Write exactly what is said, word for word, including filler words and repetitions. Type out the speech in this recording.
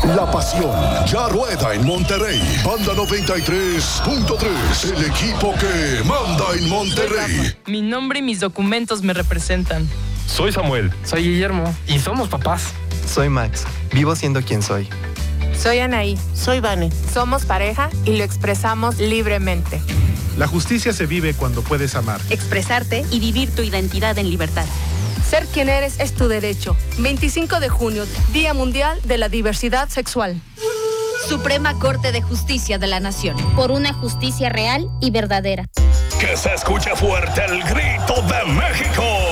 La pasión ya rueda en Monterrey. Banda noventa y tres punto tres, el equipo que manda en Monterrey. Mi nombre y mis documentos me representan. Soy Samuel. Soy Guillermo. Y somos papás. Soy Max. Vivo siendo quien soy. Soy Anaí. Soy Vane. Somos pareja y lo expresamos libremente. La justicia se vive cuando puedes amar, expresarte y vivir tu identidad en libertad. Ser quien eres es tu derecho. veinticinco de junio, Día Mundial de la Diversidad Sexual. Suprema Corte de Justicia de la Nación. Por una justicia real y verdadera. Que se escuche fuerte el grito de México.